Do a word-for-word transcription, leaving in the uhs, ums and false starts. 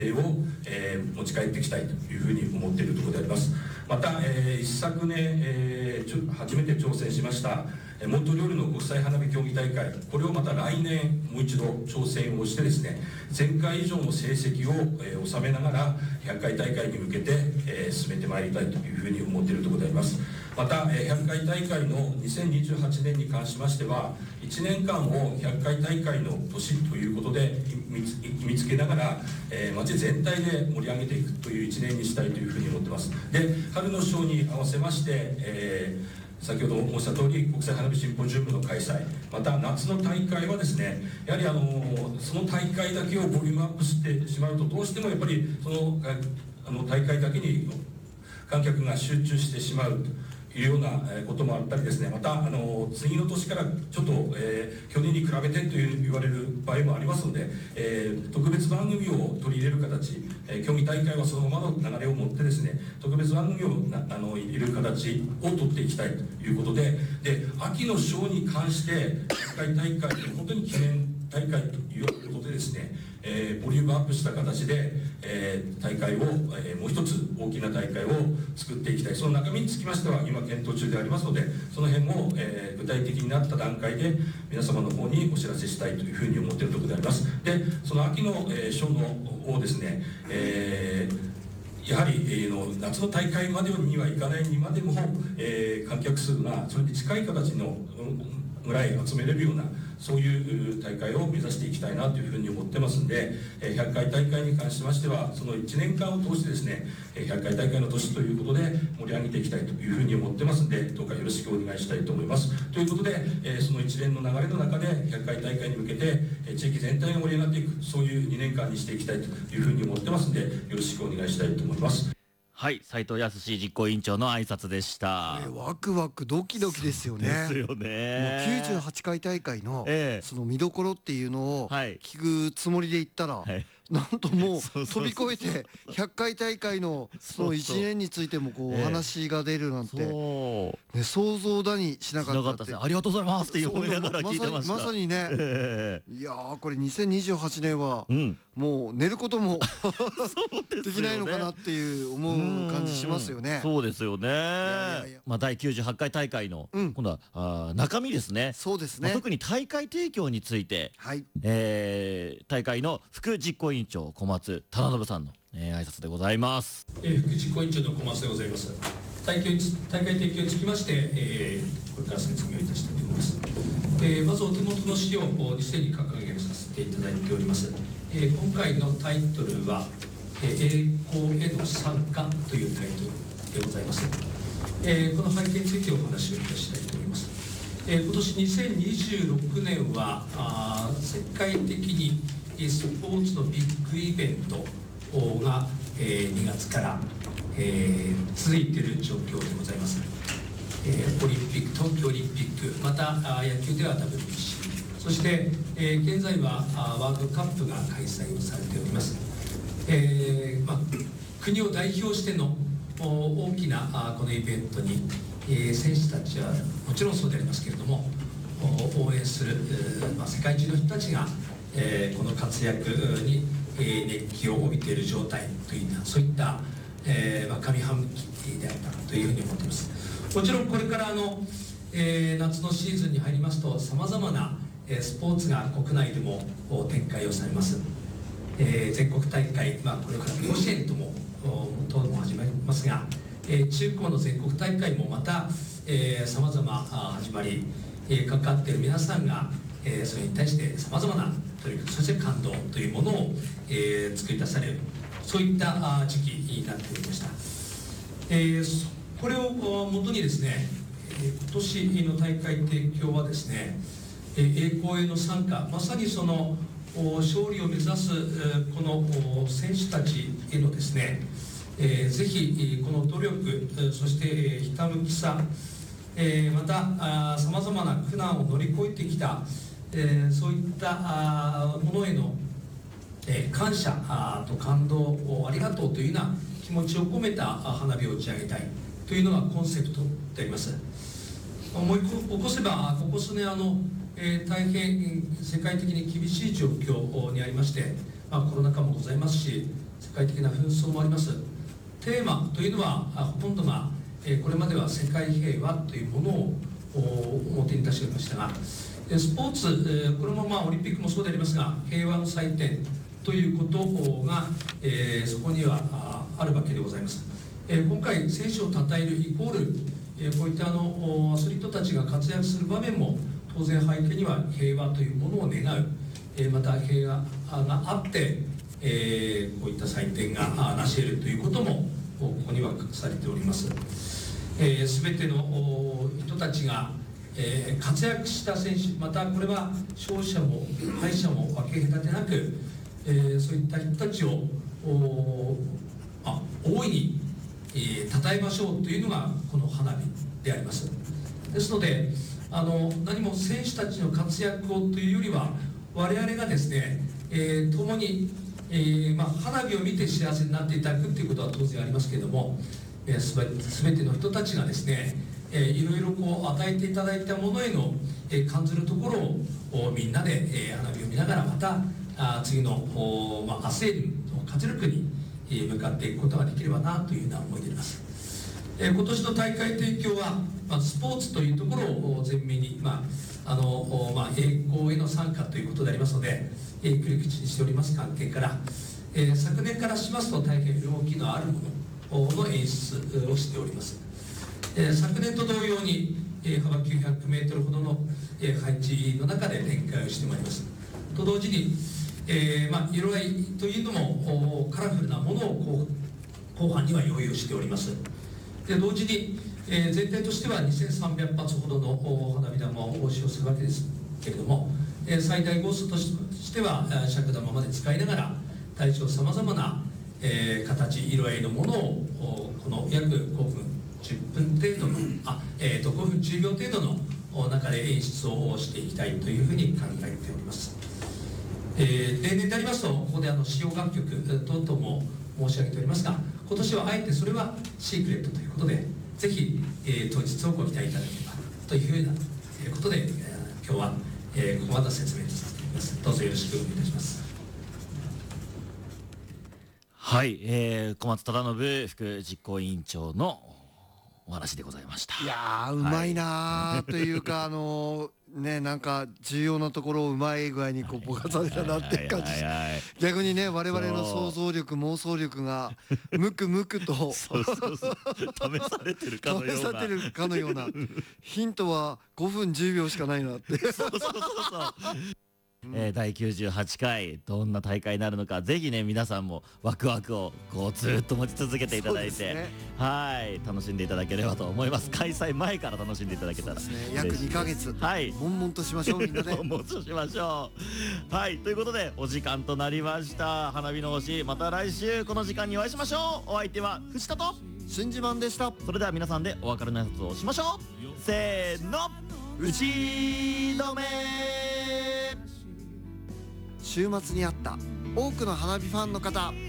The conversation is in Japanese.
を、えー、持ち帰っていきたいというふうに思っているところであります。また、えー、一昨年、えー、初めて挑戦しましたえー、モントリオールの国際花火競技大会、これをまた来年もう一度挑戦をしてですね、前回以上の成績を、えー、収めながらひゃっかい大会に向けて、えー、進めてまいりたいというふうに思っているところであります。また、えー、ひゃっかい大会のにせんにじゅうはちねんに関しましてはいちねんかんをひゃっかい大会の年ということで見つ、見つけながら、えー、町全体で盛り上げていくといういちねんにしたいというふうに思っています。で、春のショーに合わせまして、えー先ほど申した通り国際花火シンポジウムの開催、また夏の大会はですね、やはりあのその大会だけをボリュームアップしてしまうと、どうしてもやっぱりそのあの大会だけに観客が集中してしまうというようなこともあったりですね、またあの次の年からちょっと、えー、去年に比べてという言われる場合もありますので、えー、特別番組を取り入れる形、えー、競技大会はそのままの流れを持ってですね、特別番組をなあの入れる形を取っていきたいということで、で秋のショーに関してひゃっかい大会で本当に記念大会ということでですね、えー、ボリュームアップした形で、えー、大会を、えー、もう一つ大きな大会を作っていきたい。その中身につきましては今検討中でありますので、その辺も、えー、具体的になった段階で皆様の方にお知らせしたいというふうに思っているところであります。で、その秋の、えー、ショーのをですね、えー、やはり、えー、の夏の大会までにはいかないにまでも、えー、観客数がそれに近い形のぐらい集めれるような、そういう大会を目指していきたいなというふうに思ってますんで、ひゃっかい大会に関しましてはそのいちねんかんを通してですね、ひゃっかい大会の年ということで盛り上げていきたいというふうに思ってますんで、どうかよろしくお願いしたいと思います。ということで、その一連の流れの中でひゃっかい大会に向けて地域全体が盛り上がっていく、そういうにねんかんにしていきたいというふうに思ってますんで、よろしくお願いしたいと思います。 はい、斉藤康実行委員長の挨拶でした。 ね、ワクワクドキドキですよね。 ですよね。 もうきゅうじゅうはちかい大会の、 ええ、 その見どころっていうのを聞くつもりで行ったら、はい、なんともう飛び越えてひゃっかい大会のそのいちねんについてもこうお話が出るなんて、ね、想像だにしなかったって。 ありがとうございますって思いながら聞いてました。 まさにね、えー、いやーこれにせんにじゅうはちねんはもう寝ることもできないのかなっていう思う感じしますよね。 そうですよね。まあだいきゅうじゅうはちかい大会の今度はあ中身ですね。 そうですね。 特に大会提供について、 はい、 えー、大会の副実行委員長小松忠信さんの、えー、挨拶でございます。 えー、副実行委員長の小松でございます。大会大会提供につきまして、えー、これから説明をいたしたいと思います。えー、まずお手元の資料をにせんに掲げさせていただいております。えー、今回のタイトルは「えー、栄光への参加」というタイトルでございます。えー、この背景についてお話をいたしたいと思います。えー、今年にせんにじゅうろくねんはあ世界的にスポーツのビッグイベントが、えー、にがつから、えー、続いている状況でございます。えー、オリンピック、東京オリンピック、また野球では ダブリュービーシー、そして、えー、現在はワールドカップが開催をされております。えーまあ、国を代表しての大きなこのイベントに、えー、選手たちはもちろんそうでありますけれども、応援する、まあ、世界中の人たちが、えー、この活躍に、えー、熱気を帯びている状態というような、そういった、えーまあ、上半期であったというふうに思っています。もちろんこれからあの、えー、夏のシーズンに入りますとさまざまな、えー、スポーツが国内でも展開をされます。えー、全国大会、まあ、これから甲子園とも等も始まりますが、えー、中高の全国大会もまたさまざま始まり、えー、関わっている皆さんが、えー、それに対してさまざまな取り組み、そして感動というものを、えー、作り出される、そういった時期になっておりました。えー、これをもとにですね、今年の大会提供はですね、栄光への参加、まさにその勝利を目指すこの選手たちへのですね、えー、ぜひこの努力、そしてひたむきさ、えー、またさまざまな苦難を乗り越えてきた、えー、そういったものへの、えー、感謝と感動をありがとうというような気持ちを込めた花火を打ち上げたいというのがコンセプトであります。思い起こせばここ数年あの、えー、大変世界的に厳しい状況にありまして、まあ、コロナ禍もございますし、 界的な紛争もあります。テーマというのはほとんどがこれまでは世界平和というものを表に出しておりましたが、スポーツ、これもまあオリンピックもそうでありますが、平和の祭典ということが、えー、そこにはあるわけでございます。えー、今回選手をたたえるイコール、えー、こういったあのアスリートたちが活躍する場面も当然背景には平和というものを願う、えー、また平和があって、えー、こういった祭典が成し得るということもここには書かされております。えー、全ての人たちが、えー、活躍した選手、またこれは勝者も敗者も分け隔てなく、えー、そういった人たちをあ大いに、えー、称えましょうというのがこの花火であります。ですのであの何も選手たちの活躍をというよりは我々がですね、えー、共に、えーまあ、花火を見て幸せになっていただくということは当然ありますけれども、えー、すべ、すべての人たちがですね、えー、いろいろこう与えていただいたものへの、えー、感じるところをみんなで、えー、花火を見ながらまたあ次の、まあ、明日への活力に、えー、向かっていくことができればなというような思いであります。えー、今年の大会提供は、まあ、スポーツというところを前面に、まああのまあ、栄光への参加ということでありますので、えー、切り口にしております関係から、えー、昨年からしますと大変動きのあるものの演出をしております。えー、昨年と同様に、えー、幅きゅうひゃくメートルほどの、えー、配置の中で展開をしてまいります。と同時に、えーまあ、色合いというのもカラフルなものを後半には用意をしております。で同時に、えー、全体としてはにせんさんびゃくぱつほどの花火玉を使用するわけですけれども、えー、最大号数としては尺玉まで使いながら大小さまざまな、えー、形色合いのものをこの約ごふんじゅっぷん程度のあ、えー、とごふんじゅうびょう程度の中で演出をしていきたいというふうに考えております。えー、例年でありますとここであの使用楽曲等々も申し上げておりますが、今年はあえてそれはシークレットということでぜひ、えー、当日をご期待いただければというようなことで、えー、今日は、えー、ここまで説明とさせていただきます。どうぞよろしくお願いいたします。 はい、えー、小松忠信副実行委員長のお話でございました。 いやーうまいなーというか、あのーね、なんか重要なところをうまい具合にこうぼかされたなって感じ、逆にね我々の想像力妄想力がムクムクとそうそうそう試されてるかのような試されてるかのようなヒントはごふんじゅうびょうしかないなってそうそうそうそうえー、だいきゅうじゅうはちかいどんな大会になるのか、ぜひね皆さんもワクワクをこうずっと持ち続けていただいて、ね、はい楽しんでいただければと思います。開催前から楽しんでいただけたら、ね、 約にかげつはい悶々としましょうみんなで悶々としましょう。はいということでお時間となりました。花火の星、また来週この時間にお会いしましょう。お相手は藤田と新自慢でした。 それでは皆さんでお別れの挨拶をしましょう。せーの、打ち止め。 週末にあった多くの花火ファンの方、